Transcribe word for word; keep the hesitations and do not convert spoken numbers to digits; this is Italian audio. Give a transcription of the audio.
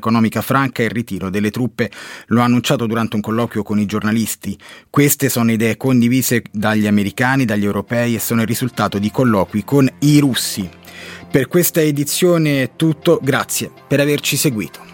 economica franca e il ritiro delle truppe. Lo ha annunciato durante un colloquio con i giornalisti. Queste sono idee condivise dagli americani, dagli europei e sono il risultato di colloqui con i russi. Per questa edizione è tutto, grazie per averci seguito.